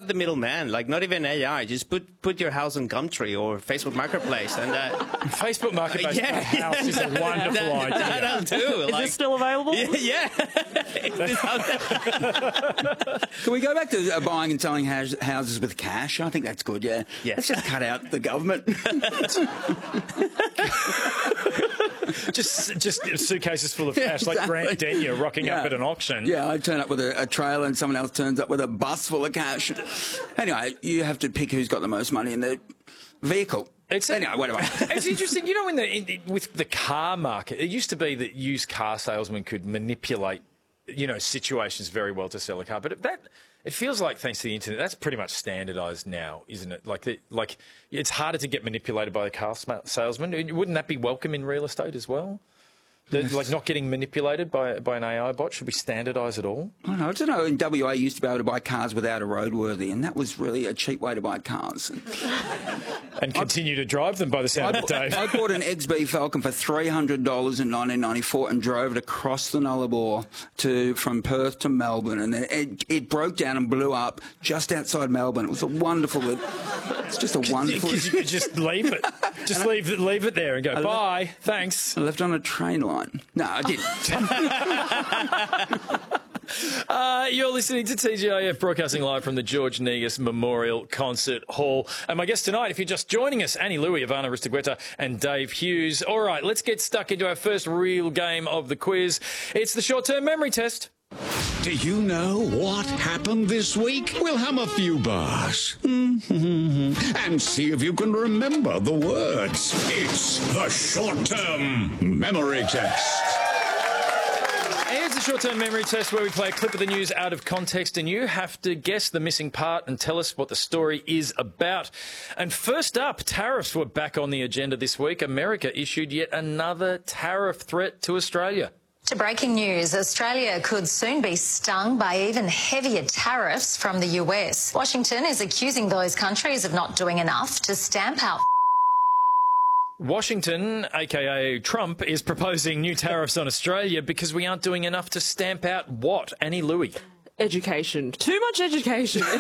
cut the middleman. Like, not even AI. Just put your house on Gumtree or Facebook Marketplace, and Facebook Marketplace yeah, house is a wonderful idea. That'll do. Is this still available? Yeah. Can we go back to buying and selling houses with cash? I think that's good, yeah. Let's just cut out the government. just suitcases full of cash, like Grant Denyer rocking up at an auction. Yeah, I turn up with a trailer and someone else turns up with a bus full of cash. Anyway, you have to pick who's got the most money in the vehicle. Anyway, whatever. It's interesting, you know, with the car market, it used to be that used car salesmen could manipulate, you know, situations very well to sell a car, but it feels like, thanks to the internet, that's pretty much standardised now, isn't it? Like it's harder to get manipulated by a car salesman. Wouldn't that be welcome in real estate as well? Like not getting manipulated by an AI bot should be standardised at all? I don't know. In WA, you used to be able to buy cars without a roadworthy, and that was really a cheap way to buy cars. And continue to drive them by the sound of it, Dave. I bought an XB Falcon for $300 in 1994 and drove it across the Nullarbor from Perth to Melbourne, and it broke down and blew up just outside Melbourne. It was a wonderful... It's just a wonderful... Because you could just leave it. Just leave it there and go, bye, thanks. I left on a train line. No, I didn't. You're listening to TGIF, broadcasting live from the George Negus Memorial Concert Hall. And my guests tonight, if you're just joining us, Annie Louie, Ivana Ristagueta and Dave Hughes. All right, let's get stuck into our first real game of the quiz. It's the short-term memory test. Do you know what happened this week? We'll hum a few bars and see if you can remember the words. It's the short-term memory test. It's a short-term memory test where we play a clip of the news out of context and you have to guess the missing part and tell us what the story is about. And first up, tariffs were back on the agenda this week. America issued yet another tariff threat to Australia. To breaking news, Australia could soon be stung by even heavier tariffs from the US. Washington is accusing those countries of not doing enough to stamp out. Washington, aka Trump, is proposing new tariffs on Australia because we aren't doing enough to stamp out what? Annie Louie? Education. Too much education in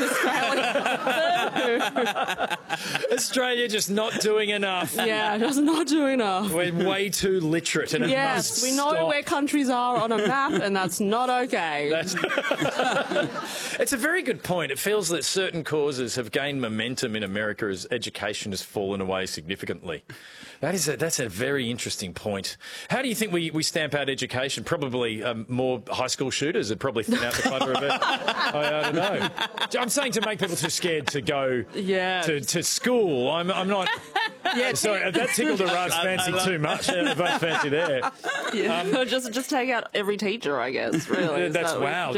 Australia. Australia just not doing enough. Yeah, just not doing enough. We're way too literate and it must we know stop. where countries are on a map and that's not okay. It's a very good point. It feels that certain causes have gained momentum in America as education has fallen away significantly. That's a very interesting point. How do you think we stamp out education? Probably more high school shooters would probably thin out the clutter of it. I don't know. I'm saying to make people too scared to go to school. I'm not... Yeah, sorry, that tickled Arad's fancy too much. Arad's fancy there. Yeah, just take out every teacher, I guess, really. That's wow.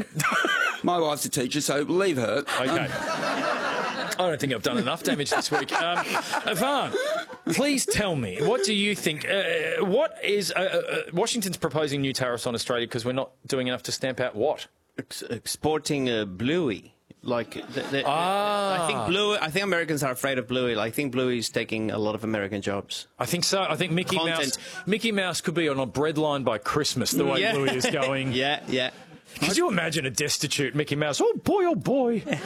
My wife's a teacher, so leave her. Okay. I don't think I've done enough damage this week. Ivan, please tell me, what do you think? What is... Washington's proposing new tariffs on Australia because we're not doing enough to stamp out what? Exporting Bluey. Like, I think Americans are afraid of Bluey. I think Bluey is taking a lot of American jobs. I think so. I think Mickey Mouse could be on a breadline by Christmas, the way Bluey is going. Yeah. Could you imagine a destitute Mickey Mouse? Oh, boy, oh, boy. It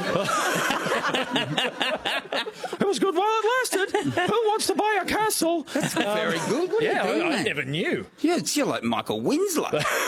was good while it lasted. Who wants to buy a castle? That's very good. I never knew. Yeah, you're like Michael Winslow.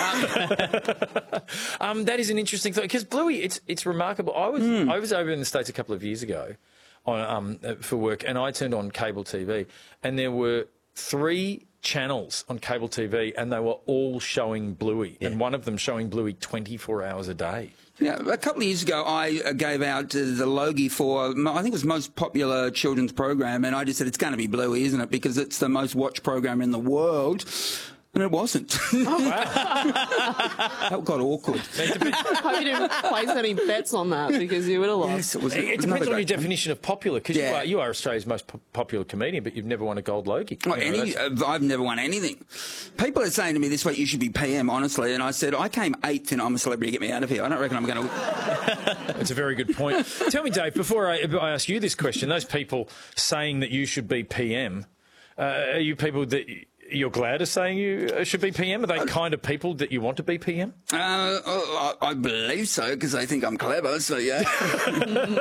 That is an interesting thing, because Bluey, it's remarkable. I was over in the States a couple of years ago for work, and I turned on cable TV, and there were 3 channels on cable TV and they were all showing Bluey and one of them showing Bluey 24 hours a day. Yeah, a couple of years ago I gave out the Logie for, I think it was most popular children's program, and I just said it's going to be Bluey, isn't it, because it's the most watched program in the world. And it wasn't. Oh, wow. That got awkward. I hope you didn't place any bets on that, because you would have lost. Yes, it depends on your definition of popular, because you are Australia's most popular comedian, but you've never won a gold Logie. I've never won anything. People are saying to me this week, you should be PM, honestly, and I said, I came 8th and I'm a celebrity, get me out of here. I don't reckon I'm going to... That's a very good point. Tell me, Dave, before I ask you this question, those people saying that you should be PM, are you people that... You're glad of saying you should be PM? Are they kind of people that you want to be PM? I believe so, because they think I'm clever, so yeah.